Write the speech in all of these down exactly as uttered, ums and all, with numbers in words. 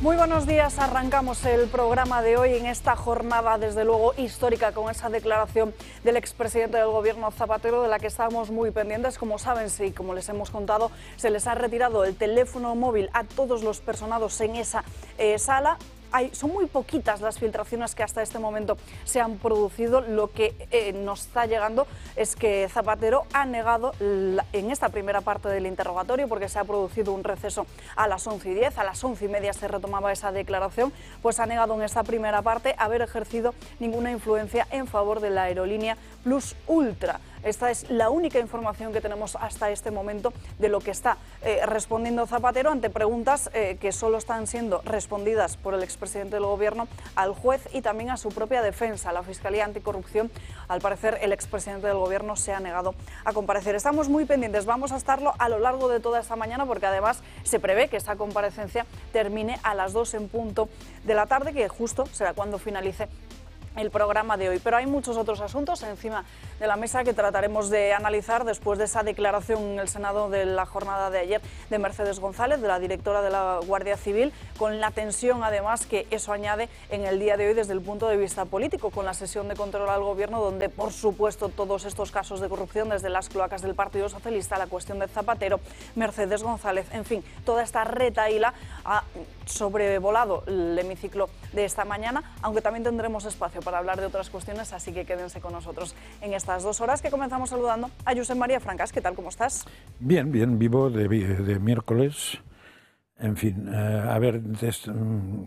Muy buenos días, arrancamos el programa de hoy en esta jornada desde luego histórica con esa declaración del expresidente del gobierno Zapatero de la que estábamos muy pendientes. Como saben, sí, como les hemos contado, se les ha retirado el teléfono móvil a todos los personados en esa eh, sala. Hay, son muy poquitas las filtraciones que hasta este momento se han producido. Lo que eh, nos está llegando es que Zapatero ha negado la, en esta primera parte del interrogatorio, porque se ha producido un receso a las once y diez, a las once y media se retomaba esa declaración, pues ha negado en esta primera parte haber ejercido ninguna influencia en favor de la aerolínea Plus Ultra. Esta es la única información que tenemos hasta este momento de lo que está eh, respondiendo Zapatero ante preguntas eh, que solo están siendo respondidas por el expresidente del gobierno al juez y también a su propia defensa, la Fiscalía Anticorrupción. Al parecer el expresidente del gobierno se ha negado a comparecer. Estamos muy pendientes, vamos a estarlo a lo largo de toda esta mañana, porque además se prevé que esta comparecencia termine a las dos en punto de la tarde, que justo será cuando finalice el programa de hoy. Pero hay muchos otros asuntos encima de la mesa que trataremos de analizar después de esa declaración en el Senado de la jornada de ayer de Mercedes González, de la directora de la Guardia Civil, con la tensión además que eso añade en el día de hoy desde el punto de vista político, con la sesión de control al gobierno, donde por supuesto todos estos casos de corrupción, desde las cloacas del Partido Socialista, la cuestión de Zapatero, Mercedes González, en fin, toda esta retahíla ha sobrevolado el hemiciclo de esta mañana, aunque también tendremos espacio para hablar de otras cuestiones, así que quédense con nosotros en estas dos horas, que comenzamos saludando a Josep María Francas. ¿Qué tal? ¿Cómo estás? Bien, bien, vivo de, de miércoles. En fin, eh, a ver, des, mm,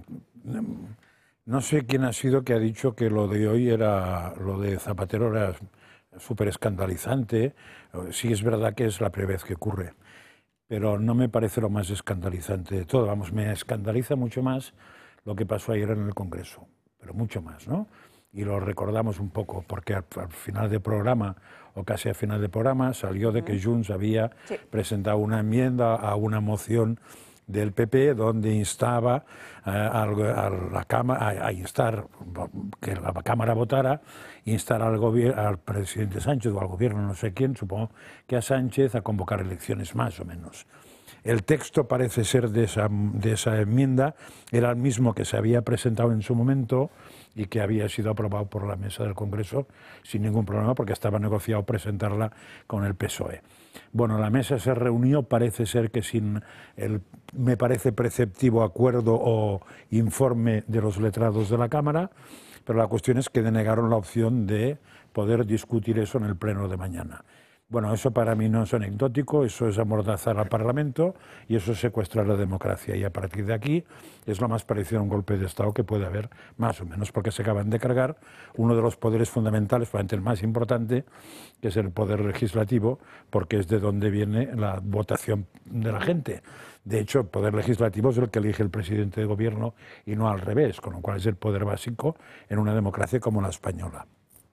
no sé quién ha sido que ha dicho que lo de hoy era, lo de Zapatero era súper escandalizante. Sí, es verdad que es la primera vez que ocurre, pero no me parece lo más escandalizante de todo. Vamos, me escandaliza mucho más lo que pasó ayer en el Congreso, pero mucho más, ¿no? Y lo recordamos un poco, porque al, al final del programa, o casi al final del programa, salió de que Junts había sí. presentado una enmienda a una moción del P P donde instaba uh, a, a la Cámara a, a instar que la Cámara votara, instar al, al presidente Sánchez o al gobierno, no sé quién, supongo que a Sánchez, a convocar elecciones más o menos. El texto parece ser de esa, de esa enmienda, era el mismo que se había presentado en su momento y que había sido aprobado por la mesa del Congreso sin ningún problema, porque estaba negociado presentarla con el P S O E. Bueno, la mesa se reunió, parece ser que sin el, me parece preceptivo acuerdo o informe de los letrados de la Cámara, pero la cuestión es que denegaron la opción de poder discutir eso en el pleno de mañana. Bueno, eso para mí no es anecdótico, eso es amordazar al Parlamento y eso es secuestrar la democracia. Y a partir de aquí es lo más parecido a un golpe de Estado que puede haber, más o menos, porque se acaban de cargar uno de los poderes fundamentales, probablemente el más importante, que es el poder legislativo, porque es de donde viene la votación de la gente. De hecho, el poder legislativo es el que elige el presidente de gobierno y no al revés, con lo cual es el poder básico en una democracia como la española.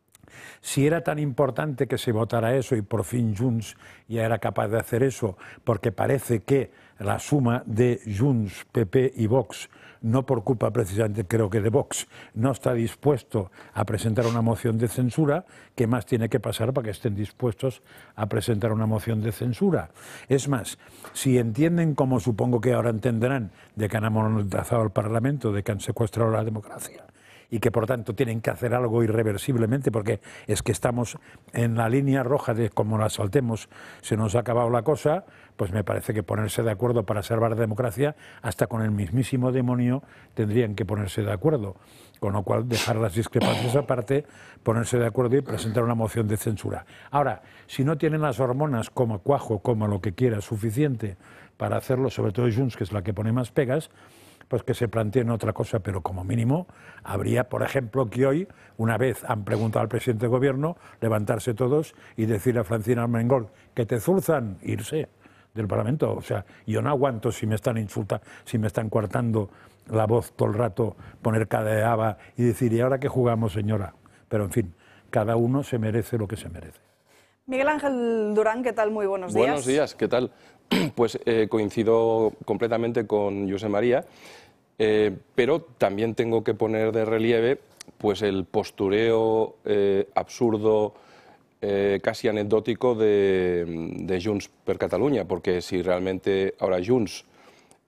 Si era tan importante que se votara eso y por fin Junts ya era capaz de hacer eso, porque parece que la suma de Junts, P P y Vox, no por culpa precisamente creo que de Vox, no está dispuesto a presentar una moción de censura, ¿qué más tiene que pasar para que estén dispuestos a presentar una moción de censura? Es más, si entienden, como supongo que ahora entenderán, de que han amordazado al Parlamento, de que han secuestrado la democracia, y que por tanto tienen que hacer algo irreversiblemente, porque es que estamos en la línea roja de como la saltemos se nos ha acabado la cosa, pues me parece que ponerse de acuerdo para salvar la democracia, hasta con el mismísimo demonio tendrían que ponerse de acuerdo, con lo cual dejar las discrepancias aparte, ponerse de acuerdo y presentar una moción de censura. Ahora, si no tienen las hormonas como cuajo, como lo que quiera, suficiente para hacerlo, sobre todo Junts, que es la que pone más pegas, pues que se planteen otra cosa, pero como mínimo habría, por ejemplo, que hoy, una vez han preguntado al presidente de gobierno, levantarse todos y decir a Francina Armengol que te zurzan, irse del Parlamento. O sea, yo no aguanto si me están insultando, si me están coartando la voz todo el rato, poner cadeaba y decir, ¿y ahora qué jugamos, señora? Pero en fin, cada uno se merece lo que se merece. Miguel Ángel Durán, ¿qué tal? Muy buenos días. Buenos días, ¿qué tal? Pues eh, coincido completamente con Josep María, eh, pero también tengo que poner de relieve pues el postureo eh, absurdo, eh, casi anecdótico de, de Junts per Catalunya, porque si realmente ahora Junts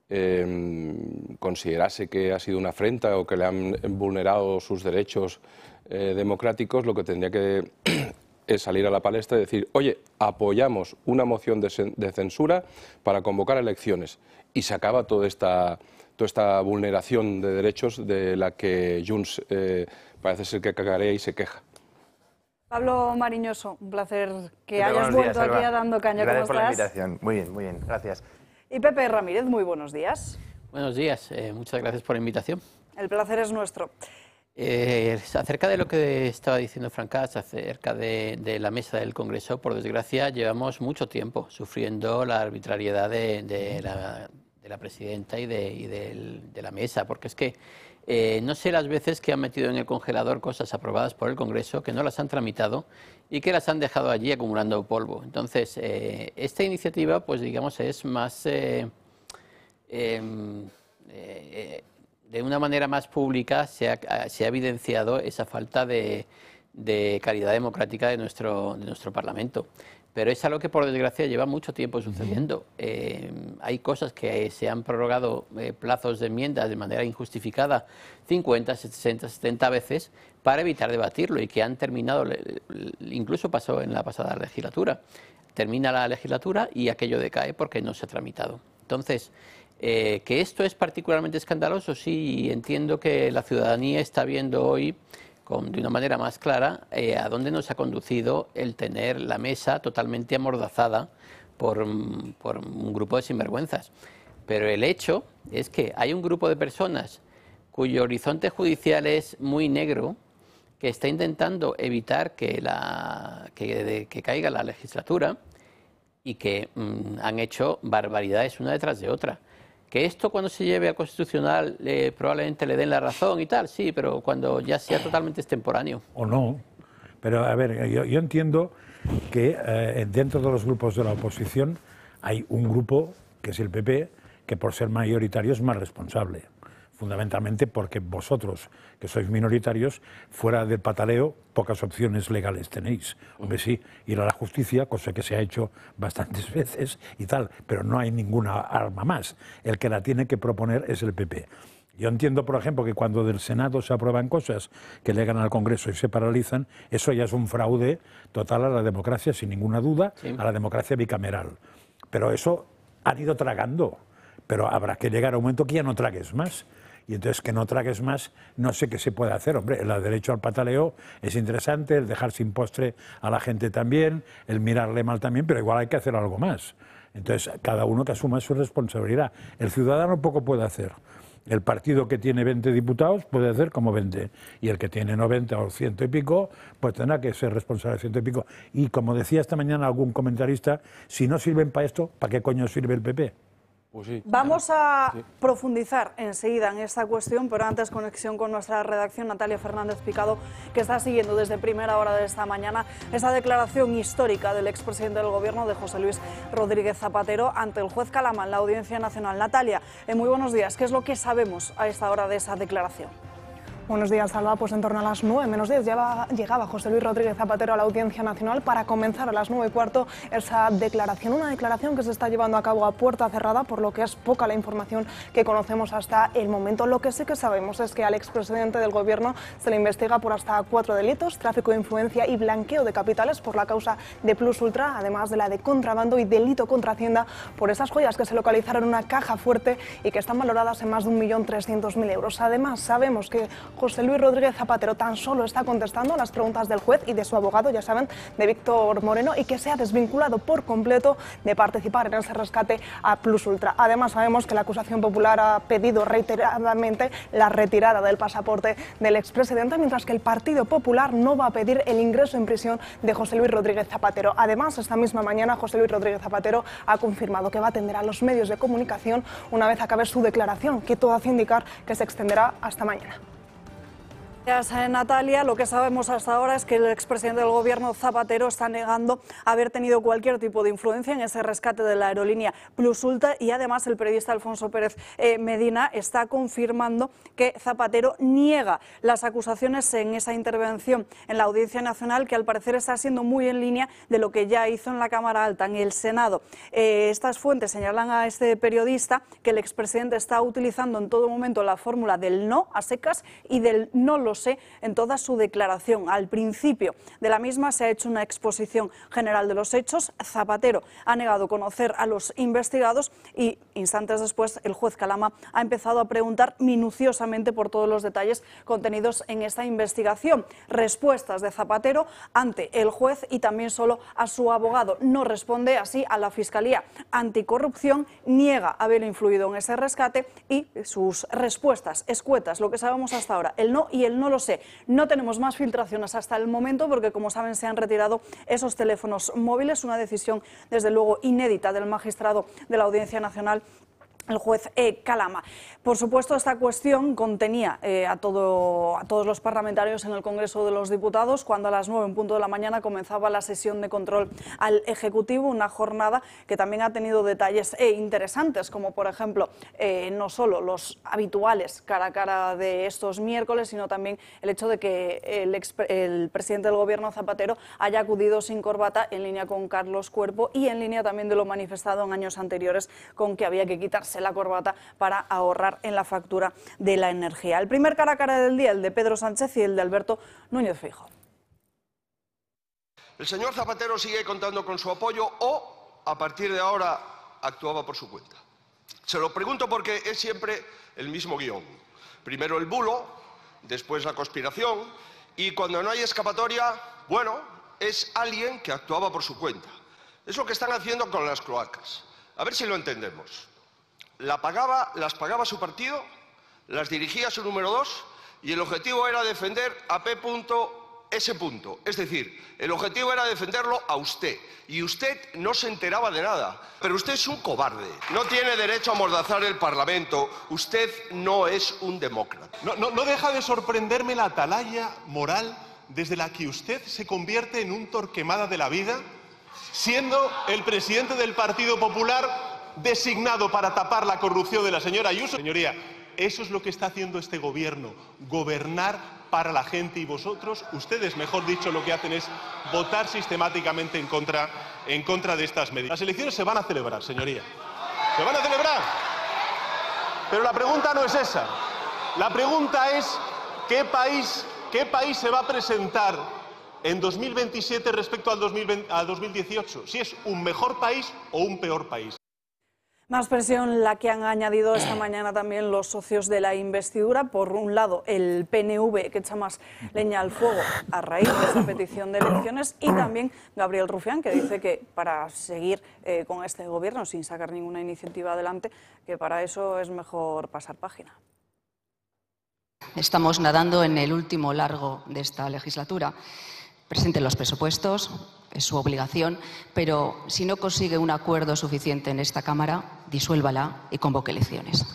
eh, considerase que ha sido una afrenta o que le han vulnerado sus derechos eh, democráticos, lo que tendría que es salir a la palestra y decir, oye, apoyamos una moción de, de censura para convocar elecciones, y se acaba toda esta, toda esta vulneración de derechos de la que Junts eh, parece ser que cagarea y se queja. Pablo Mariñoso, un placer que Pepe, hayas vuelto días, aquí a Dando Caña. Gracias por ¿Cómo la estás? invitación. Muy bien, muy bien, gracias. Y Pepe Ramírez, muy buenos días. Buenos días, eh, muchas gracias por la invitación. El placer es nuestro. Eh, acerca de lo que estaba diciendo Francas, acerca de, de la mesa del Congreso, por desgracia, llevamos mucho tiempo sufriendo la arbitrariedad de, de, la, de la presidenta y, de, y del, de la mesa, porque es que eh, no sé las veces que han metido en el congelador cosas aprobadas por el Congreso, que no las han tramitado y que las han dejado allí acumulando polvo. Entonces, eh, esta iniciativa, pues digamos, es más... Eh, eh, eh, de una manera más pública se ha, se ha evidenciado esa falta de, de calidad democrática de nuestro, de nuestro Parlamento. Pero es algo que, por desgracia, lleva mucho tiempo sucediendo. Eh, hay cosas que se han prorrogado eh, plazos de enmiendas de manera injustificada cincuenta, sesenta, setenta veces para evitar debatirlo y que han terminado, incluso pasó en la pasada legislatura. Termina la legislatura y aquello decae porque no se ha tramitado. Entonces, Eh, que esto es particularmente escandaloso, sí, y entiendo que la ciudadanía está viendo hoy con, de una manera más clara eh, a dónde nos ha conducido el tener la mesa totalmente amordazada por, por un grupo de sinvergüenzas. Pero el hecho es que hay un grupo de personas cuyo horizonte judicial es muy negro, que está intentando evitar que, la, que, de, que caiga la legislatura y que mm, han hecho barbaridades una detrás de otra. Que esto cuando se lleve al Constitucional eh, probablemente le den la razón y tal, sí, pero cuando ya sea totalmente extemporáneo. O no. Pero a ver, yo, yo entiendo que eh, dentro de los grupos de la oposición hay un grupo, que es el P P, que por ser mayoritario es más responsable. Fundamentalmente porque vosotros, que sois minoritarios, fuera del pataleo, pocas opciones legales tenéis. Hombre, sí, ir a la justicia, cosa que se ha hecho bastantes veces y tal, pero no hay ninguna arma más. El que la tiene que proponer es el P P. Yo entiendo, por ejemplo, que cuando del Senado se aprueban cosas que llegan al Congreso y se paralizan, eso ya es un fraude total a la democracia, sin ninguna duda, sí, a la democracia bicameral. Pero eso han ido tragando, pero habrá que llegar a un momento que ya no tragues más. Y entonces que no tragues más, no sé qué se puede hacer. Hombre, el derecho al pataleo es interesante, el dejar sin postre a la gente también, el mirarle mal también, pero igual hay que hacer algo más. Entonces, cada uno que asuma su responsabilidad. El ciudadano poco puede hacer. El partido que tiene veinte diputados puede hacer como veinte. Y el que tiene noventa o ciento y pico, pues tendrá que ser responsable de ciento y pico. Y como decía esta mañana algún comentarista, si no sirven para esto, ¿para qué coño sirve el P P? Pues sí. Vamos a sí. profundizar enseguida en esta cuestión, pero antes conexión con nuestra redacción, Natalia Fernández Picado, que está siguiendo desde primera hora de esta mañana esa declaración histórica del expresidente del Gobierno, de José Luis Rodríguez Zapatero, ante el juez Calama en la Audiencia Nacional. Natalia, eh, muy buenos días. ¿Qué es lo que sabemos a esta hora de esa declaración? Buenos días, Alba. Pues en torno a las nueve menos diez llegaba, llegaba José Luis Rodríguez Zapatero a la Audiencia Nacional para comenzar a las nueve y cuarto esa declaración. Una declaración que se está llevando a cabo a puerta cerrada, por lo que es poca la información que conocemos hasta el momento. Lo que sí que sabemos es que al expresidente del Gobierno se le investiga por hasta cuatro delitos: tráfico de influencia y blanqueo de capitales por la causa de Plus Ultra, además de la de contrabando y delito contra Hacienda por esas joyas que se localizaron en una caja fuerte y que están valoradas en más de un millón trescientos mil euros. Además, sabemos que José Luis Rodríguez Zapatero tan solo está contestando a las preguntas del juez y de su abogado, ya saben, de Víctor Moreno, y que se ha desvinculado por completo de participar en ese rescate a Plus Ultra. Además, sabemos que la acusación popular ha pedido reiteradamente la retirada del pasaporte del expresidente, mientras que el Partido Popular no va a pedir el ingreso en prisión de José Luis Rodríguez Zapatero. Además, esta misma mañana José Luis Rodríguez Zapatero ha confirmado que va a atender a los medios de comunicación una vez acabe su declaración, que todo hace indicar que se extenderá hasta mañana. Gracias, Natalia. Lo que sabemos hasta ahora es que el expresidente del Gobierno, Zapatero, está negando haber tenido cualquier tipo de influencia en ese rescate de la aerolínea Plusulta, y además el periodista Alfonso Pérez eh, Medina está confirmando que Zapatero niega las acusaciones en esa intervención en la Audiencia Nacional, que al parecer está siendo muy en línea de lo que ya hizo en la Cámara Alta, en el Senado. Eh, estas fuentes señalan a este periodista que el expresidente está utilizando en todo momento la fórmula del no a secas y del no lo sé en toda su declaración. Al principio de la misma se ha hecho una exposición general de los hechos. Zapatero ha negado conocer a los investigados y instantes después el juez Calama ha empezado a preguntar minuciosamente por todos los detalles contenidos en esta investigación. Respuestas de Zapatero ante el juez y también solo a su abogado. No responde así a la Fiscalía Anticorrupción, niega haber influido en ese rescate y sus respuestas escuetas, lo que sabemos hasta ahora, el no y el no lo sé. No tenemos más filtraciones hasta el momento porque, como saben, se han retirado esos teléfonos móviles, una decisión desde luego inédita del magistrado de la Audiencia Nacional, el juez eh, Calama. Por supuesto, esta cuestión contenía eh, a, todo, a todos los parlamentarios en el Congreso de los Diputados cuando a las nueve en punto de la mañana comenzaba la sesión de control al Ejecutivo, una jornada que también ha tenido detalles eh, interesantes, como por ejemplo, eh, no solo los habituales cara a cara de estos miércoles, sino también el hecho de que el, ex, el presidente del Gobierno, Zapatero, haya acudido sin corbata, en línea con Carlos Cuerpo y en línea también de lo manifestado en años anteriores con que había que quitarse la corbata para ahorrar en la factura de la energía. El primer cara a cara del día, el de Pedro Sánchez y el de Alberto Núñez Feijóo. El señor Zapatero sigue contando con su apoyo o, a partir de ahora, actuaba por su cuenta. Se lo pregunto porque es siempre el mismo guión. Primero el bulo, después la conspiración y cuando no hay escapatoria, bueno, es alguien que actuaba por su cuenta. Es lo que están haciendo con las cloacas. A ver si lo entendemos. La pagaba, las pagaba su partido, las dirigía su número dos y el objetivo era defender a P. S. Es decir, el objetivo era defenderlo a usted y usted no se enteraba de nada. Pero usted es un cobarde, no tiene derecho a amordazar el Parlamento, usted no es un demócrata. No, no, no deja de sorprenderme la atalaya moral desde la que usted se convierte en un Torquemada de la vida, siendo el presidente del Partido Popular designado para tapar la corrupción de la señora Ayuso. Señoría, eso es lo que está haciendo este gobierno, gobernar para la gente, y vosotros, ustedes, mejor dicho, lo que hacen es votar sistemáticamente en contra, en contra de estas medidas. Las elecciones se van a celebrar, señoría, se van a celebrar, pero la pregunta no es esa. La pregunta es ¿qué país, qué país se va a presentar en dos mil veintisiete respecto al dos mil veinte, al dos mil dieciocho? Si es un mejor país o un peor país. Más presión la que han añadido esta mañana también los socios de la investidura. Por un lado, el P N V, que echa más leña al fuego a raíz de esta petición de elecciones, y también Gabriel Rufián, que dice que para seguir eh, con este gobierno sin sacar ninguna iniciativa adelante, que para eso es mejor pasar página. Estamos nadando en el último largo de esta legislatura. Presenten los presupuestos, es su obligación, pero si no consigue un acuerdo suficiente en esta Cámara, disuélvala y convoque elecciones.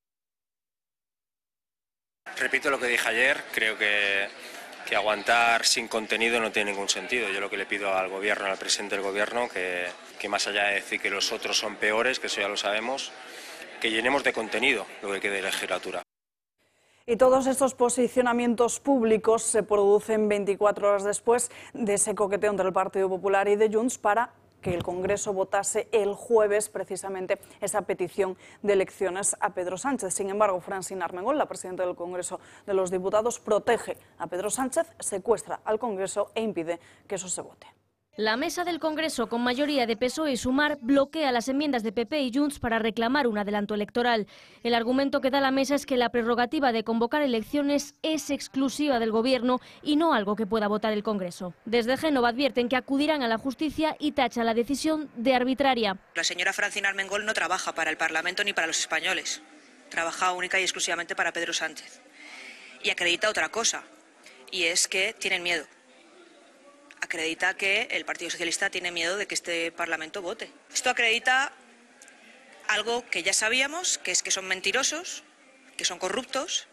Repito lo que dije ayer, creo que, que aguantar sin contenido no tiene ningún sentido. Yo lo que le pido al Gobierno, al presidente del Gobierno, que, que más allá de decir que los otros son peores, que eso ya lo sabemos, que llenemos de contenido lo que quede de legislatura. Y todos estos posicionamientos públicos se producen veinticuatro horas después de ese coqueteo entre el Partido Popular y de Junts para que el Congreso votase el jueves precisamente esa petición de elecciones a Pedro Sánchez. Sin embargo, Francina Armengol, la presidenta del Congreso de los Diputados, protege a Pedro Sánchez, secuestra al Congreso e impide que eso se vote. La mesa del Congreso, con mayoría de P S O E y Sumar, bloquea las enmiendas de P P y Junts para reclamar un adelanto electoral. El argumento que da la mesa es que la prerrogativa de convocar elecciones es exclusiva del Gobierno y no algo que pueda votar el Congreso. Desde Génova advierten que acudirán a la justicia y tachan la decisión de arbitraria. La señora Francina Armengol no trabaja para el Parlamento ni para los españoles. Trabaja única y exclusivamente para Pedro Sánchez. Y acredita otra cosa, y es que tienen miedo. Acredita que el Partido Socialista tiene miedo de que este Parlamento vote. Esto acredita algo que ya sabíamos, que es que son mentirosos, que son corruptos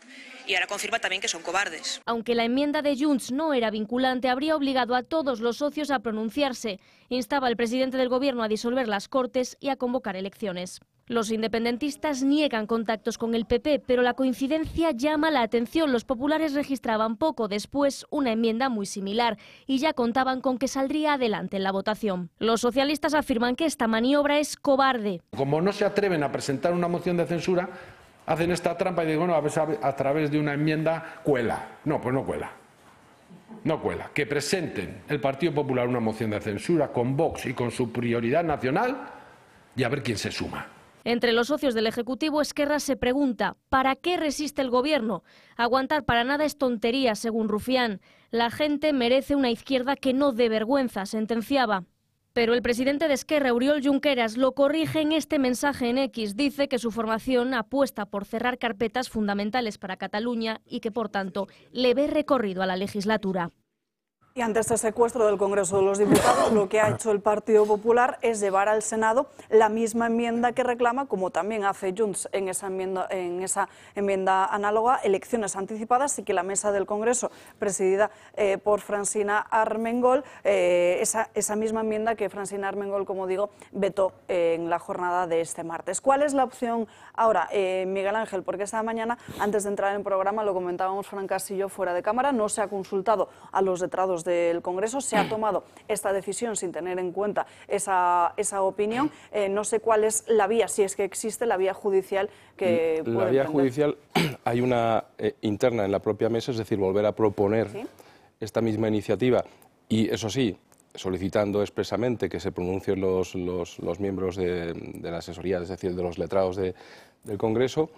y ahora confirma también que son cobardes. Aunque la enmienda de Junts no era vinculante, habría obligado a todos los socios a pronunciarse. Instaba al presidente del Gobierno a disolver las Cortes y a convocar elecciones. Los independentistas niegan contactos con el P P, pero la coincidencia llama la atención. Los populares registraban poco después una enmienda muy similar y ya contaban con que saldría adelante en la votación. Los socialistas afirman que esta maniobra es cobarde. Como no se atreven a presentar una moción de censura, hacen esta trampa y digo, bueno, a ver, a través de una enmienda cuela. No, pues no cuela. No cuela. Que presenten el Partido Popular una moción de censura con Vox y con su prioridad nacional y a ver quién se suma. Entre los socios del Ejecutivo, Esquerra se pregunta ¿para qué resiste el Gobierno? Aguantar para nada es tontería, según Rufián. La gente merece una izquierda que no dé vergüenza, sentenciaba. Pero el presidente de Esquerra, Oriol Junqueras, lo corrige en este mensaje en X. Dice que su formación apuesta por cerrar carpetas fundamentales para Cataluña y que, por tanto, le ve recorrido a la legislatura. Y ante este secuestro del Congreso de los Diputados, lo que ha hecho el Partido Popular es llevar al Senado la misma enmienda que reclama, como también hace Junts en esa enmienda, en esa enmienda análoga, elecciones anticipadas, y que la mesa del Congreso, presidida eh, por Francina Armengol, eh, esa, esa misma enmienda que Francina Armengol, como digo, vetó eh, en la jornada de este martes. ¿Cuál es la opción ahora, eh, Miguel Ángel? Porque esta mañana, antes de entrar en el programa, lo comentábamos Francas y yo fuera de cámara, no se ha consultado a los letrados del Congreso, se ha tomado esta decisión sin tener en cuenta esa, esa opinión. Eh, no sé cuál es la vía, si es que existe la vía judicial que puede La vía emprender. judicial hay una eh, interna en la propia mesa, es decir, volver a proponer ¿Sí? esta misma iniciativa y, eso sí, solicitando expresamente que se pronuncien los, los, los miembros de, de la asesoría, es decir, de los letrados de, del Congreso.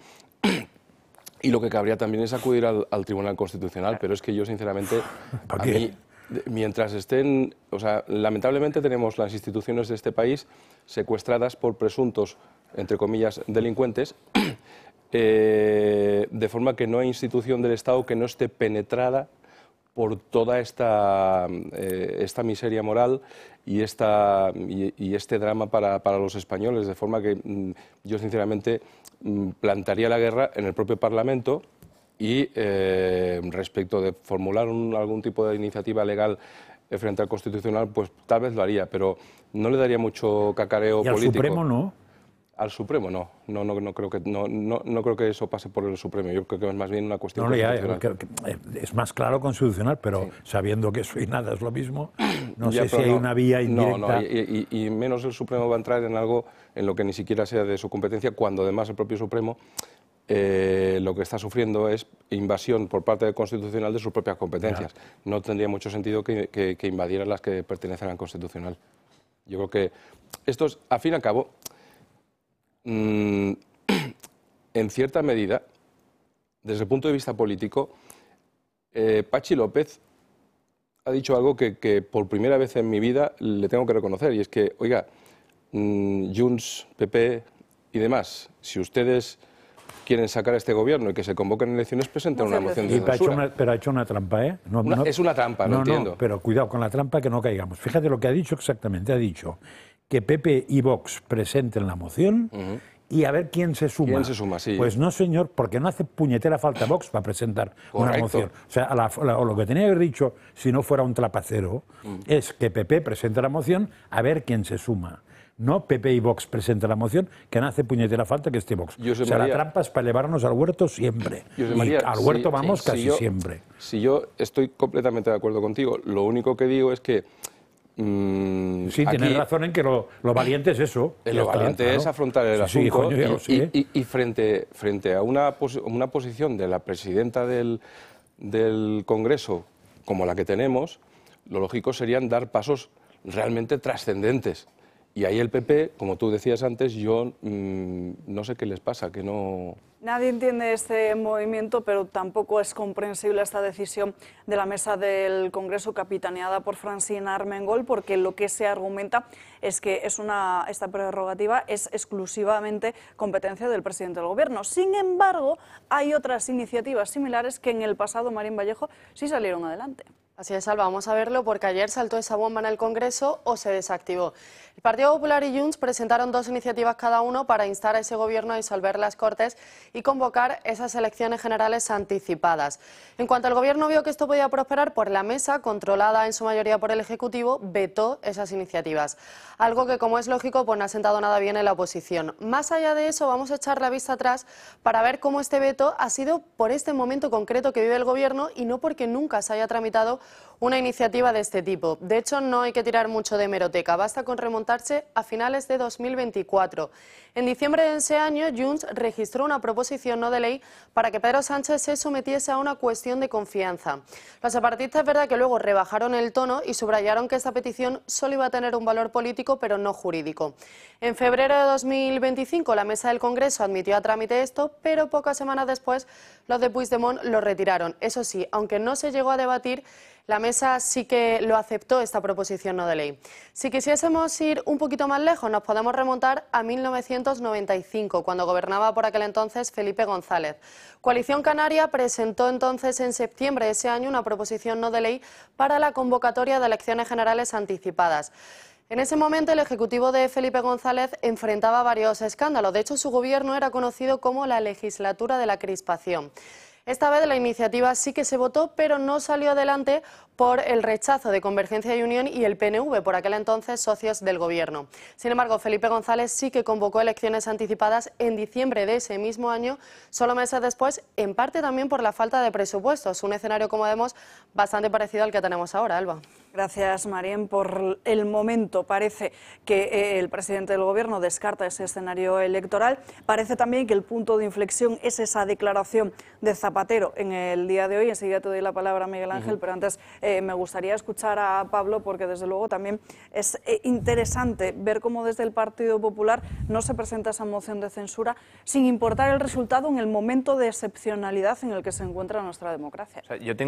Y lo que cabría también es acudir al, al Tribunal Constitucional, pero es que yo, sinceramente, a mí, mientras estén... O sea, lamentablemente tenemos las instituciones de este país secuestradas por presuntos, entre comillas, delincuentes, eh, de forma que no hay institución del Estado que no esté penetrada por toda esta, eh, esta miseria moral y, esta, y, y este drama para, para los españoles, de forma que mm, yo, sinceramente, mm, plantaría la guerra en el propio Parlamento y eh, respecto de formular un, algún tipo de iniciativa legal eh, frente al Constitucional, pues tal vez lo haría, pero no le daría mucho cacareo ¿Y al político. Supremo no? Al Supremo no, no, no, no, creo que, no, no, no creo que eso pase por el Supremo, yo creo que es más bien una cuestión no, ya, constitucional. Es más claro constitucional, pero sí. Sabiendo que eso y nada es lo mismo, no ya, sé si hay no, una vía indirecta. No, no, y, y, y menos el Supremo va a entrar en algo en lo que ni siquiera sea de su competencia, cuando además el propio Supremo eh, lo que está sufriendo es invasión por parte del Constitucional de sus propias competencias. Ya. No tendría mucho sentido que, que, que invadiera las que pertenecen al Constitucional. Yo creo que esto es, a fin y al cabo, en cierta medida, desde el punto de vista político, eh, Patxi López ha dicho algo que, que por primera vez en mi vida le tengo que reconocer, y es que, oiga, mmm, Junts, P P y demás, si ustedes quieren sacar a este gobierno y que se convoquen elecciones, presenten no una moción de censura. Ha hecho una, pero ha hecho una trampa, ¿eh? No, una, no, es una trampa, no, lo entiendo. No, pero cuidado con la trampa, que no caigamos. Fíjate lo que ha dicho exactamente, ha dicho que P P y Vox presenten la moción uh-huh. y a ver quién se suma. ¿Quién se suma? Sí. Pues no, señor, porque no hace puñetera falta Vox para presentar Correcto. Una moción. O sea, a la, a la, o lo que tenía que haber dicho, si no fuera un trapacero, uh-huh. es que P P presente la moción, a ver quién se suma. No P P y Vox presenten la moción, que no hace puñetera falta que esté Vox. José o sea, María, la trampa es para llevarnos al huerto siempre. José y María, al huerto si, vamos si, casi si yo, siempre. Si yo estoy completamente de acuerdo contigo, lo único que digo es que Mm, sí, aquí, tienes razón en que lo, lo valiente es eso. Lo está, valiente claro. es afrontar el sí, asunto sí, coño, y, y, y, y frente, frente a una, pos, una posición de la presidenta del, del Congreso como la que tenemos, lo lógico serían dar pasos realmente trascendentes. Y ahí el P P, como tú decías antes, yo mmm, no sé qué les pasa, que no... Nadie entiende este movimiento, pero tampoco es comprensible esta decisión de la mesa del Congreso capitaneada por Francina Armengol, porque lo que se argumenta es que es una, esta prerrogativa es exclusivamente competencia del presidente del Gobierno. Sin embargo, hay otras iniciativas similares que en el pasado, Marín Vallejo, sí salieron adelante. Así es, Alba, vamos a verlo porque ayer saltó esa bomba en el Congreso o se desactivó. El Partido Popular y Junts presentaron dos iniciativas cada uno para instar a ese gobierno a disolver las Cortes y convocar esas elecciones generales anticipadas. En cuanto el gobierno vio que esto podía prosperar, por la mesa, controlada en su mayoría por el Ejecutivo, vetó esas iniciativas. Algo que, como es lógico, pues no ha sentado nada bien en la oposición. Más allá de eso, vamos a echar la vista atrás para ver cómo este veto ha sido por este momento concreto que vive el gobierno y no porque nunca se haya tramitado una iniciativa de este tipo. De hecho, no hay que tirar mucho de hemeroteca, basta con remontarse a finales de dos mil veinticuatro. En diciembre de ese año, Junts registró una proposición no de ley para que Pedro Sánchez se sometiese a una cuestión de confianza. Los separatistas es verdad que luego rebajaron el tono y subrayaron que esta petición solo iba a tener un valor político pero no jurídico. En febrero de dos mil veinticinco la mesa del Congreso admitió a trámite esto, pero pocas semanas después los de Puigdemont lo retiraron. Eso sí, aunque no se llegó a debatir, la mesa sí que lo aceptó, esta proposición no de ley. Si quisiésemos ir un poquito más lejos, nos podemos remontar a mil novecientos noventa y cinco, cuando gobernaba por aquel entonces Felipe González. Coalición Canaria presentó entonces en septiembre de ese año una proposición no de ley para la convocatoria de elecciones generales anticipadas. En ese momento el ejecutivo de Felipe González enfrentaba varios escándalos. De hecho, su gobierno era conocido como la legislatura de la crispación. Esta vez la iniciativa sí que se votó, pero no salió adelante por el rechazo de Convergencia y Unión y el P N V, por aquel entonces socios del gobierno. Sin embargo, Felipe González sí que convocó elecciones anticipadas en diciembre de ese mismo año, solo meses después, en parte también por la falta de presupuestos, un escenario, como vemos, bastante parecido al que tenemos ahora, Alba. Gracias, Marien, por el momento. Parece que el presidente del Gobierno descarta ese escenario electoral. Parece también que el punto de inflexión es esa declaración de Zapatero en el día de hoy. Enseguida te doy la palabra, Miguel Ángel, uh-huh. pero antes eh, me gustaría escuchar a Pablo, porque desde luego también es eh, interesante ver cómo desde el Partido Popular no se presenta esa moción de censura sin importar el resultado en el momento de excepcionalidad en el que se encuentra nuestra democracia. O sea, yo tengo